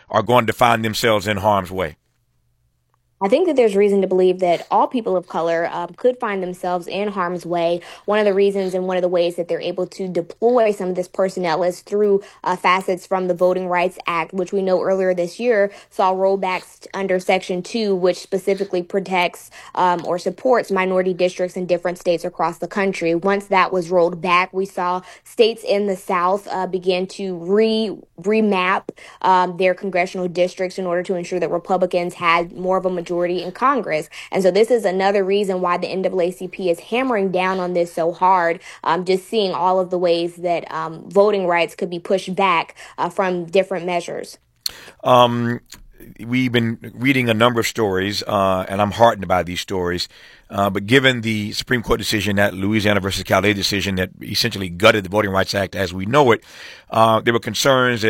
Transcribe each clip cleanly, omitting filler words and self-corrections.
are going to find themselves in harm's way? I think that there's reason to believe that all people of color could find themselves in harm's way. One of the reasons and one of the ways that they're able to deploy some of this personnel is through facets from the Voting Rights Act, which we know earlier this year saw rollbacks under Section 2, which specifically protects or supports minority districts in different states across the country. Once that was rolled back, we saw states in the South begin to remap their congressional districts in order to ensure that Republicans had more of a majority in Congress. And so this is another reason why the NAACP is hammering down on this so hard, just seeing all of the ways that voting rights could be pushed back from different measures. Um, we've been reading a number of stories, and I'm heartened by these stories. But given the Supreme Court decision, that Louisiana versus Calais decision that essentially gutted the Voting Rights Act as we know it, there were concerns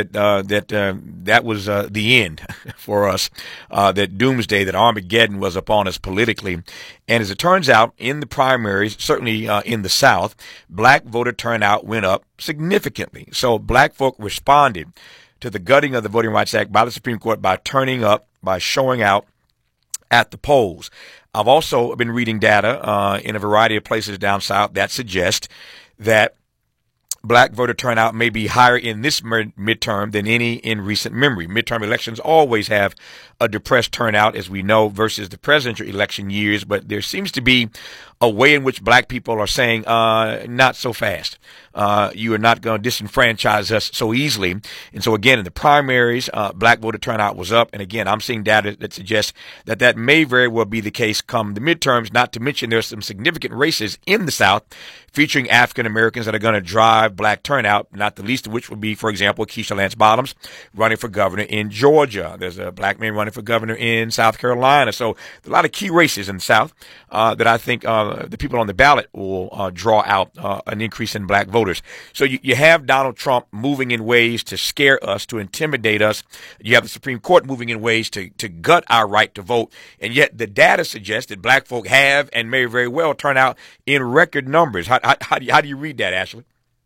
that was the end for us, that doomsday, that Armageddon was upon us politically. And as it turns out, in the primaries, certainly in the South, black voter turnout went up significantly. So black folk responded to the gutting of the Voting Rights Act by the Supreme Court by turning up, by showing out at the polls. I've also been reading data in a variety of places down south that suggest that black voter turnout may be higher in this midterm than any in recent memory. Midterm elections always have a depressed turnout, as we know, versus the presidential election years, but there seems to be a way in which black people are saying, not so fast. You are not going to disenfranchise us so easily. And so again, in the primaries, black voter turnout was up. And again, I'm seeing data that suggests that that may very well be the case come the midterms, not to mention there's some significant races in the South featuring African Americans that are going to drive black turnout, not the least of which would be, for example, Keisha Lance Bottoms running for governor in Georgia. There's a black man running for governor in South Carolina. So a lot of key races in the South that I think the people on the ballot will draw out an increase in black voters. So you have Donald Trump moving in ways to scare us, to intimidate us. You have the Supreme Court moving in ways to gut our right to vote. And yet the data suggests that black folk have and may very well turn out in record numbers. How do you read that, Ashley?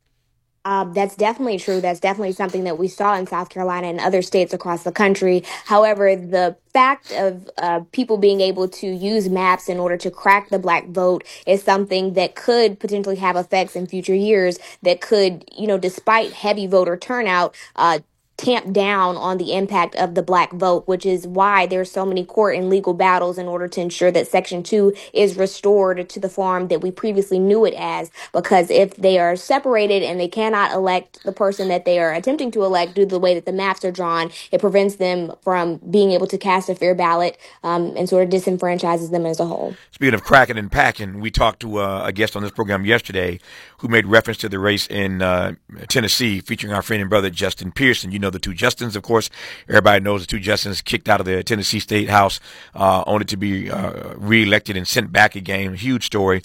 That's definitely true. That's definitely something that we saw in South Carolina and other states across the country. However, the fact of people being able to use maps in order to crack the black vote is something that could potentially have effects in future years that could, despite heavy voter turnout, tamp down on the impact of the black vote, which is why there's so many court and legal battles in order to ensure that Section 2 is restored to the form that we previously knew it as. Because if they are separated and they cannot elect the person that they are attempting to elect due to the way that the maps are drawn, it prevents them from being able to cast a fair ballot, and sort of disenfranchises them as a whole. Speaking of cracking and packing, we talked to a guest on this program yesterday who made reference to the race in Tennessee featuring our friend and brother Justin Pearson. You know the two Justins, of course. Everybody knows the two Justins kicked out of the Tennessee State House, only to be reelected and sent back again. Huge story.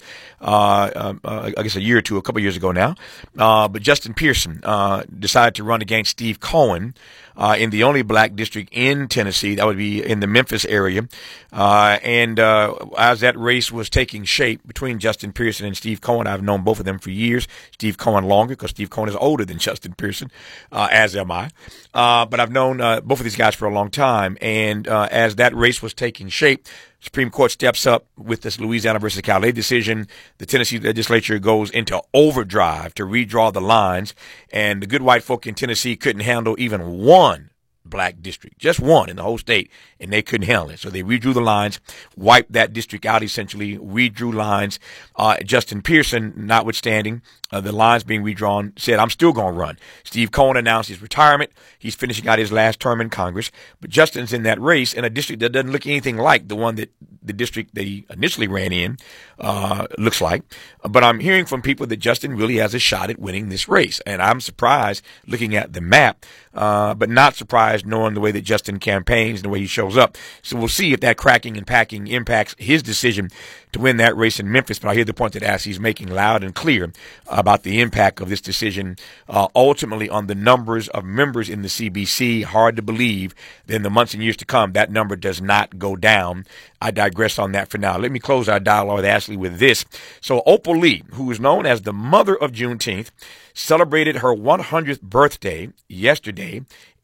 I guess a couple years ago now. But Justin Pearson decided to run against Steve Cohen in the only black district in Tennessee. That would be in the Memphis area. And as that race was taking shape between Justin Pearson and Steve Cohen, I've known both of them for years. Steve Cohen longer because Steve Cohen is older than Justin Pearson, as am I. But I've known both of these guys for a long time. And as that race was taking shape, Supreme Court steps up with this Louisiana versus Calais decision. The Tennessee legislature goes into overdrive to redraw the lines, and the good white folk in Tennessee couldn't handle even one black district, just one in the whole state, and they couldn't handle it. So they redrew the lines, wiped that district out essentially, redrew lines. Justin Pearson, notwithstanding the lines being redrawn, said, I'm still going to run. Steve Cohen announced his retirement. He's finishing out his last term in Congress. But Justin's in that race in a district that doesn't look anything like the one that the district that he initially ran in looks like. But I'm hearing from people that Justin really has a shot at winning this race. And I'm surprised looking at the map, but not surprised knowing the way that Justin campaigns and the way he shows up. So we'll see if that cracking and packing impacts his decision to win that race in Memphis. But I hear the point that Assie's making loud and clear about the impact of this decision ultimately on the numbers of members in the CBC. Hard to believe that in the months and years to come, that number does not go down. I digress on that for now. Let me close our dialogue with Ashley with this. So Opal Lee, who is known as the mother of Juneteenth, celebrated her 100th birthday yesterday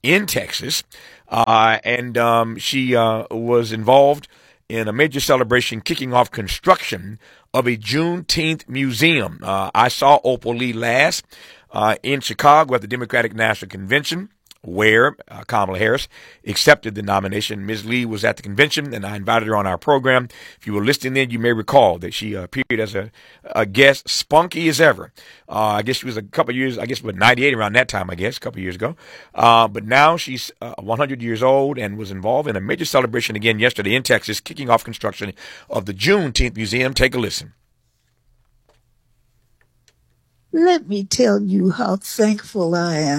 in Texas, and she was involved in a major celebration kicking off construction of a Juneteenth museum. I saw Opal Lee last in Chicago at the Democratic National Convention, where Kamala Harris accepted the nomination. Ms. Lee was at the convention, and I invited her on our program. If you were listening then, you may recall that she appeared as a guest, spunky as ever. I guess she was a couple of years, I guess, but 98 around that time, I guess, a couple of years ago. But now she's 100 years old and was involved in a major celebration again yesterday in Texas, kicking off construction of the Juneteenth Museum. Take a listen. Let me tell you how thankful I am